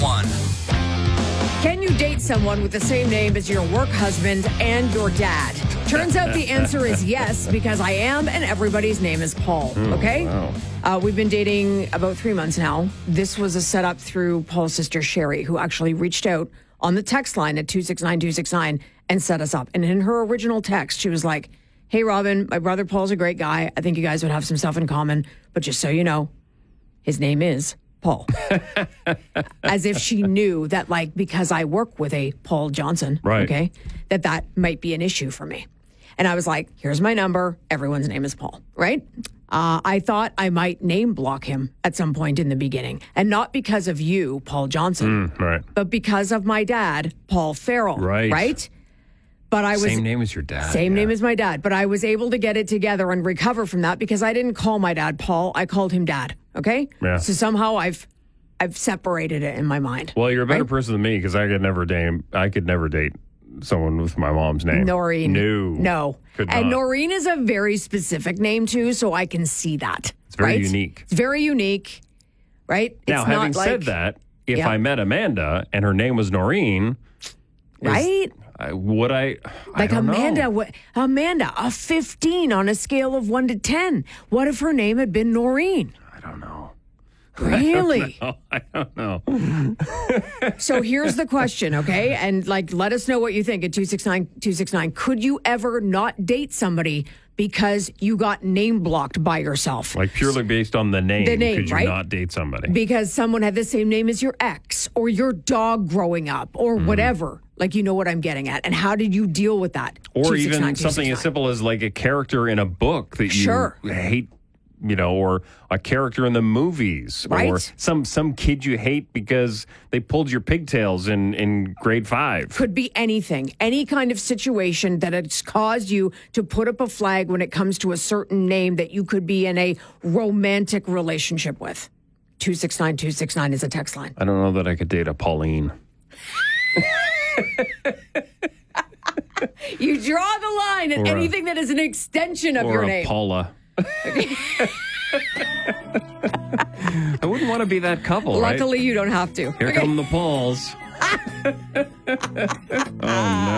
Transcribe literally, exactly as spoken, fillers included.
one. Can you date someone with the same name as your work husband and your dad? Turns out the answer is yes, because I am, and everybody's name is Paul. Okay? Wow. Uh, we've been dating about three months now. This was a setup through Paul's sister, Sherry, who actually reached out on the text line at two six nine two six nine and set us up. And in her original text, she was like, hey, Robin, my brother Paul's a great guy. I think you guys would have some stuff in common. But just so you know, his name is Paul. As if she knew that, like, because I work with a Paul Johnson, right. okay, that that might be an issue for me. And I was like, here's my number. Everyone's name is Paul, right? Uh, I thought I might name block him at some point in the beginning. And not because of you, Paul Johnson, Mm, right. but because of my dad, Paul Farrell, Right. right? But I was Same name as your dad. Same yeah. name as my dad. But I was able to get it together and recover from that because I didn't call my dad Paul. I called him Dad. Okay? Yeah. So somehow I've I've separated it in my mind. Well, you're a better Right? person than me because I could never date. I could never date someone with my mom's name. Noreen. No. No. Could And not. Noreen is a very specific name too, so I can see that. It's very right? unique. It's very unique, right? Now, it's having not said like, that, if Yeah. I met Amanda and her name was Noreen, is- right? I, would I? I Like don't Amanda, know. what, Amanda, a fifteen on a scale of one to ten. What if her name had been Noreen? I don't know. Really? Oh, I don't know. So here's the question, okay? And like, let us know what you think at two six nine two six nine. Could you ever not date somebody because you got name blocked by yourself? Like purely based on the name, The name, could you right? not date somebody? Because someone had the same name as your ex or your dog growing up or Mm-hmm. whatever. Like, you know what I'm getting at. And how did you deal with that? Or two six nine even two six something nine. as simple as like a character in a book that you Sure. hate, you know, or a character in the movies, or Right. some some kid you hate because they pulled your pigtails in in grade five. Could be anything, any kind of situation that has caused you to put up a flag when it comes to a certain name that you could be in a romantic relationship with. two six nine two six nine is a text line. I don't know that I could date a Pauline. You draw the line at Or a- anything that is an extension of or your a name. Paula. I wouldn't want to be that couple, right? Luckily, you don't have to. Here come the Pauls. Oh, no.